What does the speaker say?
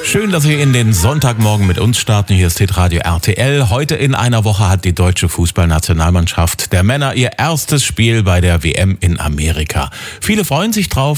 Schön, dass Sie in den Sonntagmorgen mit uns starten. Hier ist Hitradio RTL. Heute in einer Woche hat die deutsche Fußballnationalmannschaft der Männer ihr erstes Spiel bei der WM in Amerika. Viele freuen sich drauf.